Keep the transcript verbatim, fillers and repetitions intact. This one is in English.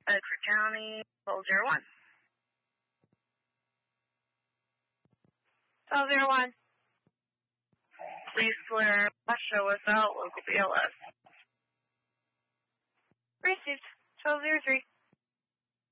Bedford County, twelve zero one. twelve zero one. Please clear, show us out, local B L S. Received. twelve zero three.